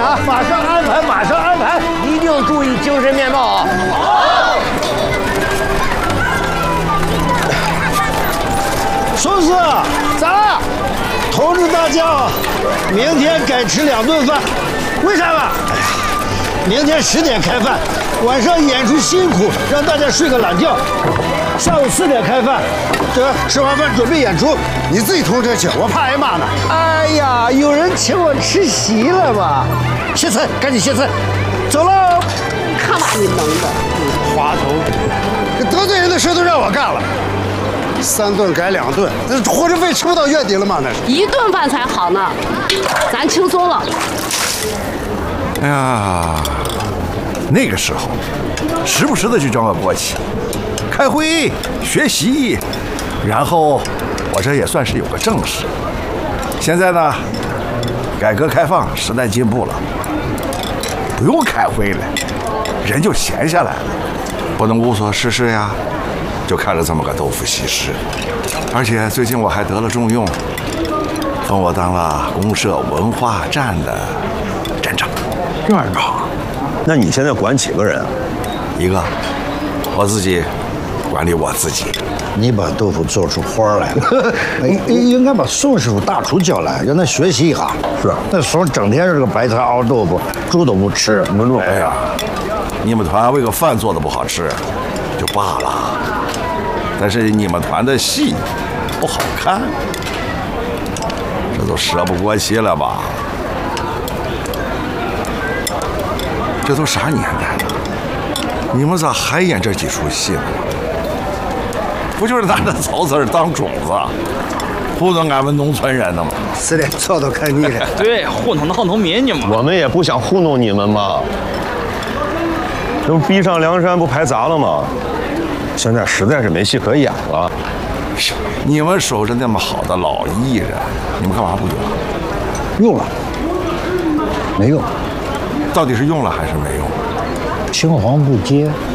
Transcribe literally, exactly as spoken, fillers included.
啊！马上安排，马上安排，一定注意精神面貌啊！好。 孙子， 咋了？ 通知大家，明天改吃两顿饭。 为啥嘛？ 哎呀，明天十点开饭，晚上演出辛苦，让大家睡个懒觉。下午四点开饭，这吃完饭准备演出。你自己通知去，我怕挨骂呢。 哎呀，有人请我吃席了吧？ 谢词，赶紧谢词。走喽！ 看把你蒙的， 滑头，这得罪人的事都让我干了。三顿改两顿，那伙食费吃不到月底了吗？那是一顿饭才好呢，咱轻松了。 哎呀，那个时候，时不时的就装个国企，开会、学习，然后我这也算是有个正事。现在呢，改革开放，时代进步了，不用开会了，人就闲下来了，不能无所事事呀。就看了这么个豆腐西施，而且最近我还得了重用，封我当了公社文化站的站长。 站长？那你现在管几个人啊？ 一个，我自己管理我自己。 你把豆腐做出花来了，应应该把宋师傅大厨叫来，让他学习一下。 是， 那时候整天这个白菜熬豆腐，猪都不吃，能弄。 哎呀，你们团为个饭做的不好吃，就罢了。但是你们团的戏不好看，这都折不过期了吧？这都啥年代了？你们咋还演这几出戏呢？不就是拿着草籽当种子，糊弄俺们农村人的吗？ 是的，操都看腻了。 对，糊弄闹农民呢嘛。 我们也不想糊弄你们嘛，这不逼上梁山不排杂了吗？现在实在是没戏可演了。 你们守着那么好的老艺人，你们干嘛不用？ 用了，没用。 到底是用了还是没用？ 青黄不接。